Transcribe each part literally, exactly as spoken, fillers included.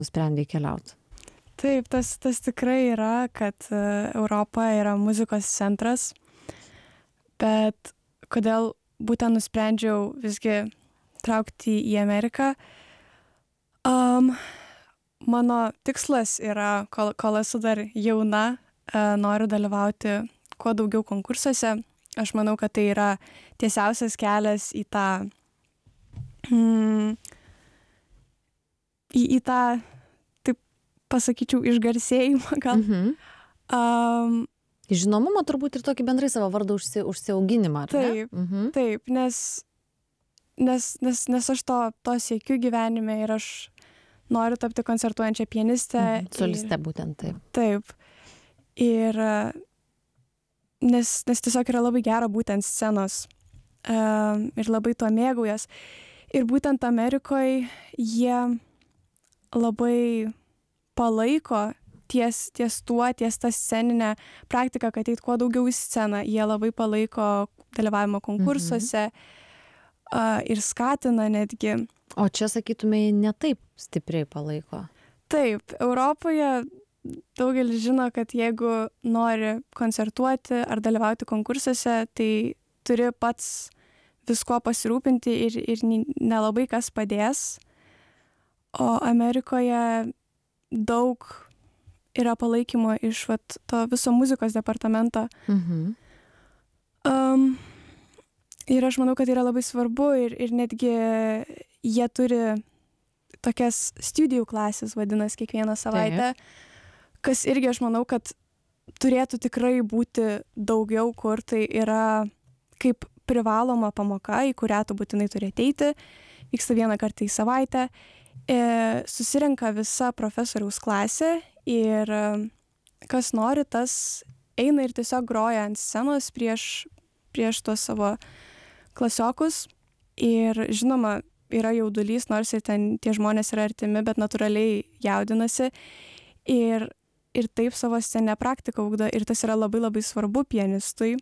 nusprendei keliauti? Taip, tas, tas tikrai yra, kad Europa yra muzikos centras, bet kodėl būtent nusprendžiau visgi traukti į Ameriką. Um, mano tikslas yra, kol, kol esu dar jauna, uh, noriu dalyvauti kuo daugiau konkursuose. Aš manau, kad tai yra tiesiausias kelias į tą, mm, į, į tą, pasakyčiau, išgarsėjimą gal. Mhm. Um, Žinomumą turbūt ir tokį bendrai savo vardą užsi, užsiauginimą, ar ne? taip, Mhm. taip, nes, nes, nes, nes aš to, to siekiu gyvenime ir aš noriu tapti koncertuojančią pianistę. Mhm. Soliste ir, būtent, taip. Taip. Ir nes, nes tiesiog yra labai gera būti ant scenos um, ir labai to mėgaujas. Ir būtent Amerikoje jie labai palaiko ties, ties tuo, ties tą sceninę praktiką, kad eit kuo daugiau į sceną. Jie labai palaiko dalyvavimą konkursuose mhm. uh, ir skatina netgi. O čia, sakytumai, ne taip stipriai palaiko? Taip, Europoje daugelis žino, kad jeigu nori koncertuoti ar dalyvauti konkursuose, tai turi pats visko pasirūpinti ir, ir nelabai kas padės. O Amerikoje daug yra palaikymo iš vat, to viso muzikos departamento. Mhm. Um, ir aš manau, kad tai yra labai svarbu ir, ir netgi jie turi tokias studijų klasės, vadinas, kiekvieną savaitę, Taip. Kas irgi aš manau, kad turėtų tikrai būti daugiau, kur tai yra kaip privaloma pamoka, į kurią tu būtinai turi ateiti, vyksta vieną kartą į savaitę. E, susirenka visa profesoriaus klasė ir kas nori, tas eina ir tiesiog groja ant scenos prieš, prieš tuos savo klasiokus. Ir žinoma, yra jaudulys, nors ir ten tie žmonės yra artimi, bet natūraliai jaudinasi. Ir, ir taip savo sceninę praktiką ugdo. Ir tas yra labai labai svarbu pianistui,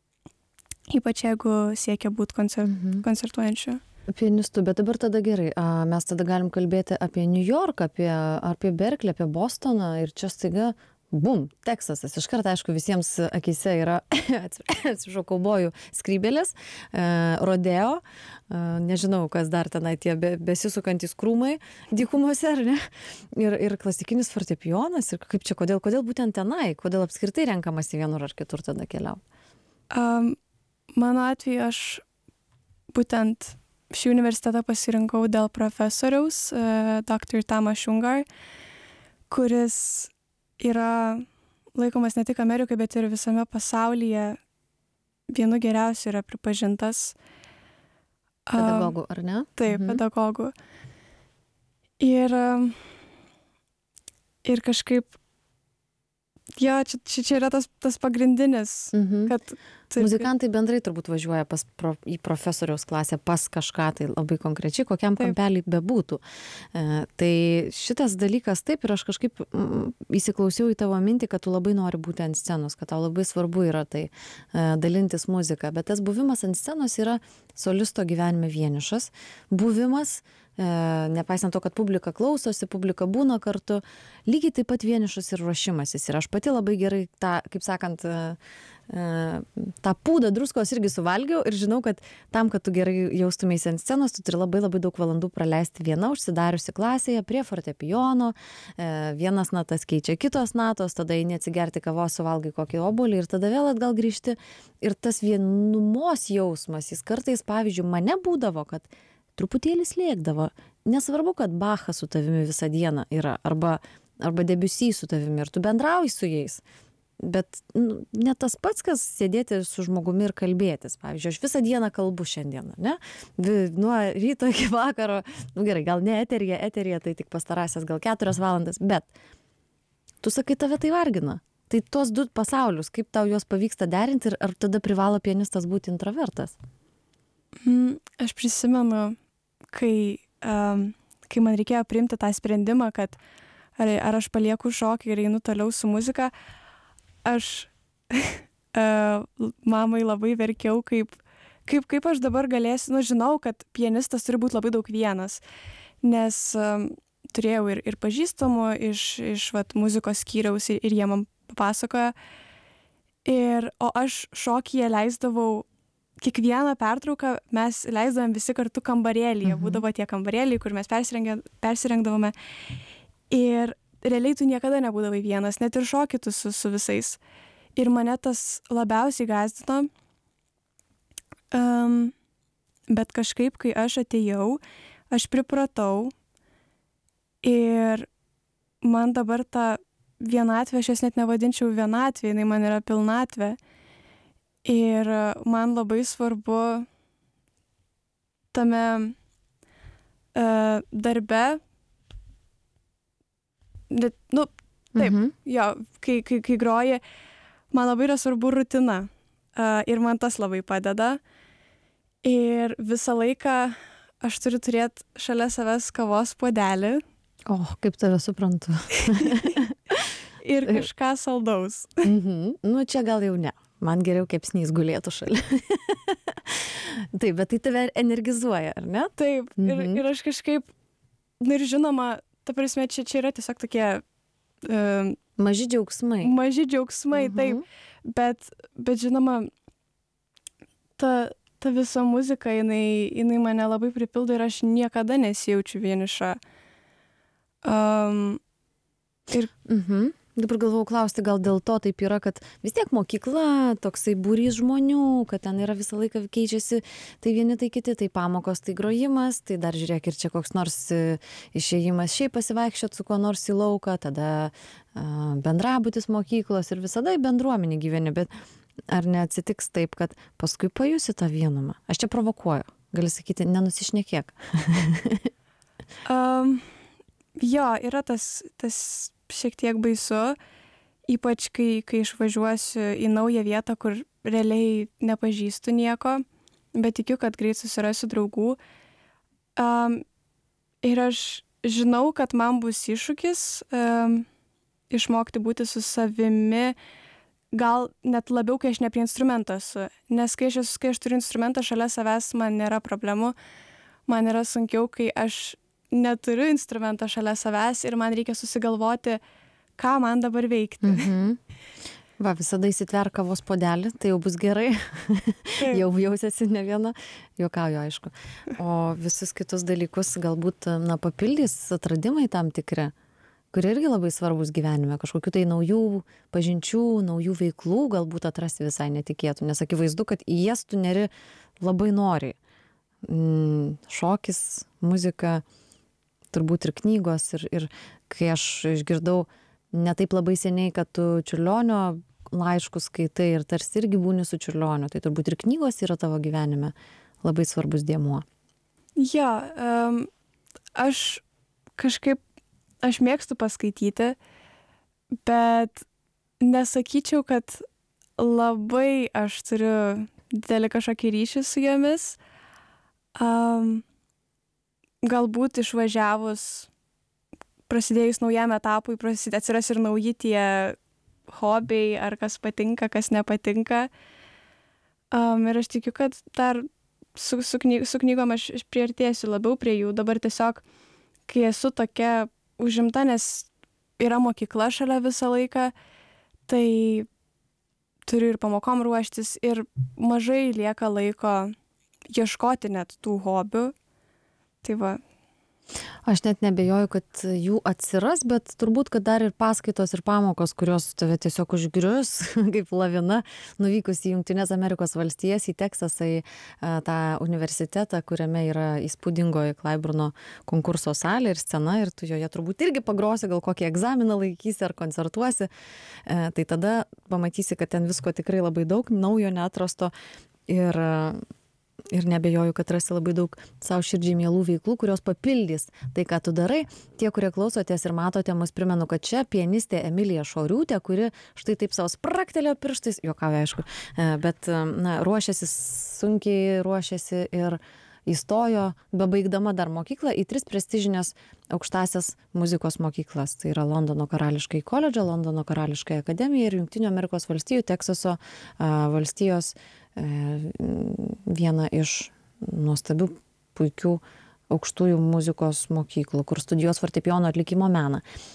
ypač jeigu siekia būti koncer, mhm. koncertuojančiu. Pianistų, bet dabar tada gerai, a, mes tada galim kalbėti apie New York, apie, apie Berkeley, apie Bostoną ir čia staiga, bum, Teksasas. Iškart, aišku, visiems akyse yra, atsiprašau, kaubojų skrybėlės, e, rodeo, e, nežinau, kas dar tenai tie be, besisukantys krūmai dykumuose, ar ne? Ir, ir klasikinis fortepijonas, ir kaip čia, kodėl, kodėl būtent tenai, kodėl apskritai renkamasi vienur ar kitur tada keliauti? Um, mano atveju aš būtent šį universitetą pasirinkau dėl profesoriaus, uh, doktor Tamas Šungar, kuris yra laikomas ne tik Amerikoje, bet ir visame pasaulyje vienu geriausiu yra pripažintas. Pedagogų, ar ne? Taip, mhm. pedagogų. Ir, ir kažkaip, jo, čia, čia, čia yra tas, tas pagrindinis, mhm. kad Taip. Muzikantai bendrai turbūt važiuoja pas pro, į profesoriaus klasę, pas kažką tai labai konkrečiai, kokiam taip. Kampelį bebūtų. E, tai šitas dalykas taip ir aš kažkaip mm, įsiklausiau į tavo mintį, kad tu labai nori būti ant scenos, kad tau labai svarbu yra tai e, dalintis muziką, bet tas buvimas ant scenos yra solisto gyvenime vienišas. Buvimas, e, nepaisant to, kad publika klausosi, publika būna kartu, lygiai taip pat vienišas ir ruošimasis. Ir aš pati labai gerai tą, kaip sakant, e, tą pūdą druskos irgi suvalgiau ir žinau, kad tam, kad tu gerai jaustumėsi ant scenos, tu turi labai labai daug valandų praleisti viena užsidariusi klasėje prie fortepijono, vienas natas keičia kitos natos, tada eini atsigerti kavos, suvalgai kokį obuolį ir tada vėl atgal grįžti. Ir tas vienumos jausmas, jis kartais, pavyzdžiui, mane būdavo, kad truputėlį slėgdavo. Nesvarbu, kad Bachas su tavimi visą dieną yra, arba, arba Debussy su tavimi ir tu bendrauji su jais. Bet nu, ne tas pats, kas sėdėti su žmogumi ir kalbėtis. Pavyzdžiui, aš visą dieną kalbu šiandieną, ne? Nuo ryto iki vakaro, nu gerai, gal ne eterija, eterija tai tik pastarąsias gal keturias valandas, bet tu sakai, tave tai vargina. Tai tuos du pasaulius, kaip tau juos pavyksta derinti ir ar tada privalo pianistas būti introvertas? Mm, aš prisimenu, kai, um, kai man reikėjo priimti tą sprendimą, kad ar, ar aš palieku šokį ir einu toliau su muzika, aš uh, mamai labai verkiau, kaip, kaip, kaip aš dabar galėsiu, nu žinau, kad pianistas turi būti labai daug vienas, nes um, turėjau ir, ir pažįstamų iš, iš vat, muzikos skyriaus ir, ir jie man papasakojo. Ir, o aš šokyje leisdavau, kiekvieną pertrauką mes leisdavom visi kartu kambarėlyje. Mhm. Būdavo tie kambarėliai, kur mes persirengdavome. Ir realiai tu niekada nebūdavai vienas, net ir šoki tu su, su visais. Ir mane tas labiausiai gąsdino. Um, bet kažkaip, kai aš atėjau, aš pripratau ir man dabar ta vienatvė, aš jas net nevadinčiau vienatvė, jinai man yra pilnatvė. Ir man labai svarbu tame uh, darbe, net, nu, taip, mhm. jo, kai, kai, kai groji, man labai yra svarbu rutina uh, ir man tas labai padeda. Ir visą laiką aš turiu turėti šalia savęs kavos puodelį. O, kaip tave suprantu. Ir kažką saldaus. Mhm. Nu, čia gal jau ne. Man geriau kepsnys gulėtų šalia. Taip, bet tai tave energizuoja, ar ne? Taip, mhm. ir, ir aš kažkaip, nu ir žinoma, ta prasme, čia, čia yra tiesiog tokie... Uh, maži džiaugsmai. Maži džiaugsmai, mhm. taip. Bet, bet žinoma, ta, ta visa muzika, jinai, jinai mane labai pripildo ir aš niekada nesijaučiu vieniša. Um, ir... Mhm. Dabar galvau klausti, gal dėl to taip yra, kad vis tiek mokykla, toksai būrys žmonių, kad ten yra visą laiką keičiasi, tai vieni, tai kiti, tai pamokos, tai grojimas, tai dar žiūrėk ir čia koks nors išėjimas šiaip pasivaikščiot su kuo nors į lauką, tada uh, bendrabutis mokyklos ir visada į bendruomenį gyveni, bet ar neatsitiks taip, kad paskui pajusi tą vienumą? Aš čia provokuoju, gali sakyti, nenusišnekėk. um, jo, yra tas... tas... šiek tiek baisu, ypač kai, kai išvažiuosiu į naują vietą, kur realiai nepažįstu nieko, bet tikiu, kad greit susirasiu draugų. Um, ir aš žinau, kad man bus iššūkis um, išmokti būti su savimi, gal net labiau, kai aš ne prie instrumento esu. Nes kai aš, esu, kai aš turiu instrumentą šalia savęs, man nėra problemų. Man yra sunkiau, kai aš neturiu instrumento šalia savęs ir man reikia susigalvoti, ką man dabar veikti. Mhm. Va, visada įsitverk kavos puodelį, tai jau bus gerai. Jau jausiasi ne viena, juokauju, aišku. O visus kitus dalykus galbūt, na, papildys atradimai tam tikri, kurie irgi labai svarbus gyvenime, kažkokių tai naujų pažinčių, naujų veiklų galbūt atrasti visai netikėtų, nes akivaizdu, kad į jas tu neri labai nori. Mm, šokis, muzika, turbūt ir knygos, ir, ir kai aš išgirdau ne taip labai seniai, kad tu Čiurlionio laiškus skaitai ir tarsi irgi būni su Čiurlioniu, tai turbūt ir knygos yra tavo gyvenime labai svarbus dėmuo. Jo, um, aš kažkaip, aš mėgstu paskaityti, bet nesakyčiau, kad labai aš turiu didelį kažkokį ryšį su jomis. Um, galbūt išvažiavus, prasidėjus naujam etapui, prasidė, atsiras ir nauji tie hobiai, ar kas patinka, kas nepatinka. Um, ir aš tikiu, kad dar su, su, kny, su knygom aš, aš priartėsiu labiau prie jų. Dabar tiesiog, kai esu tokia užimta, nes yra mokykla šalia visą laiką, tai turiu ir pamokom ruoštis ir mažai lieka laiko ieškoti net tų hobių. Tai va. Aš net nebejoju, kad jų atsiras, bet turbūt, kad dar ir paskaitos ir pamokos, kurios tave tiesiog užgrius, kaip lavina, nuvykus į Jungtines Amerikos valstijas, į Teksasą, į tą universitetą, kuriame yra įspūdingoji Klaiburno konkurso salė ir scena, ir tu joje turbūt irgi pagrosi, gal kokį egzaminą laikysi ar koncertuosi, tai tada pamatysi, kad ten visko tikrai labai daug, naujo neatrasto ir... Ir nebejoju, kad rasi labai daug savo širdžiai mielų veiklų, kurios papildys tai, ką tu darai. Tie, kurie klausotės ir matote, mus primenu, kad čia pianistė Emilija Šoriūtė, kuri štai taip savo spraktelėjo pirštais, juokauja aišku, bet na, ruošiasi sunkiai, ruošiasi ir įstojo, bebaigdama dar mokyklą, į tris prestižinės aukštasias muzikos mokyklas. Tai yra Londono karališkai koledžą, Londono karališkai akademiją ir Jungtinių Amerikos valstijų, Teksaso valstijos, viena iš nuostabių, puikių aukštųjų muzikos mokyklų, kur studijuos fortepijono atlikimo meną.